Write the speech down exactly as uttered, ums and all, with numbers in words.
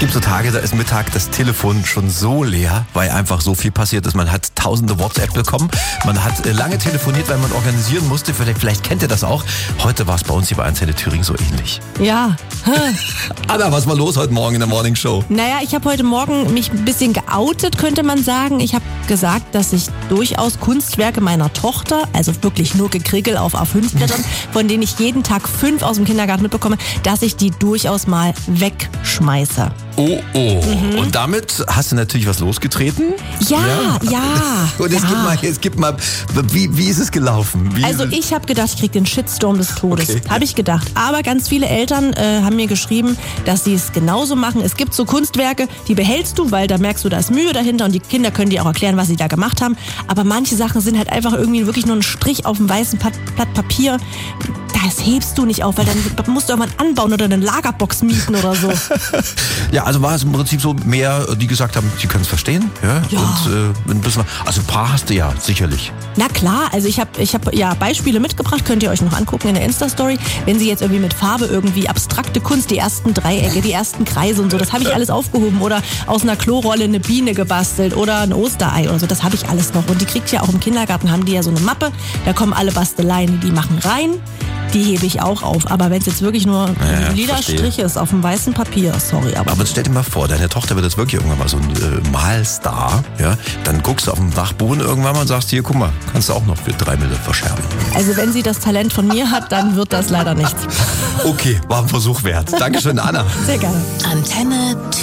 gibt so Tage, da ist Mittag das Telefon schon so leer, weil einfach so viel passiert ist. Man hat tausende WhatsApp bekommen, man hat äh, lange telefoniert, weil man organisieren musste. Vielleicht, vielleicht kennt ihr das auch. Heute war es bei uns hier bei Antenne Thüringen so ähnlich. Ja. Anna, was war los heute Morgen in der Morning Show? Naja, ich habe heute Morgen mich ein bisschen geoutet, könnte man sagen. Ich habe gesagt, dass ich durchaus Kunstwerke meiner Tochter, also wirklich nur Gekrickel auf A fünf Blättern, von denen ich jeden Tag fünf aus dem Kindergarten mitbekomme, dass ich die durchaus mal wegschmeiße. Oh, oh. Mhm. Und damit hast du natürlich was losgetreten? Ja, ja. ja Und es ja. gibt mal, es gibt mal wie, wie ist es gelaufen? Wie also ich habe gedacht, ich kriege den Shitstorm des Todes. Okay. Habe ich gedacht. Aber ganz viele Eltern äh, haben mir geschrieben, dass sie es genauso machen. Es gibt so Kunstwerke, die behältst du, weil da merkst du, da ist Mühe dahinter und die Kinder können dir auch erklären, was sie da gemacht haben. Aber manche Sachen sind halt einfach irgendwie wirklich nur ein Strich auf dem weißen Blatt Papier. Das hebst du nicht auf, weil dann musst du irgendwann anbauen oder eine Lagerbox mieten oder so. Ja, also war es im Prinzip so mehr, die gesagt haben, sie können es verstehen. Ja. ja. Und äh, ein bisschen, also ein paar hast du ja sicherlich. Na klar, also ich habe ich hab, ja Beispiele mitgebracht, könnt ihr euch noch angucken in der Insta-Story. Wenn sie jetzt irgendwie mit Farbe irgendwie abstrakte Kunst, die ersten Dreiecke, die ersten Kreise und so, das habe ich alles aufgehoben. Oder aus einer Klorolle eine Biene gebastelt oder ein Osterei oder so, das habe ich alles noch. Und die kriegt ja auch im Kindergarten, haben die ja so eine Mappe, da kommen alle Basteleien, die machen rein. Die hebe ich auch auf. Aber wenn es jetzt wirklich nur ja, ein lila Strich ist auf dem weißen Papier, sorry. Aber, aber stell dir mal vor, deine Tochter wird jetzt wirklich irgendwann mal so ein äh, Malstar. Ja? Dann guckst du auf dem Dachboden irgendwann mal und sagst, hier, guck mal, kannst du auch noch für drei Mille verscherben. Also wenn sie das Talent von mir hat, dann wird das leider nichts. Okay, war ein Versuch wert. Dankeschön, Anna. Sehr gerne. Antenne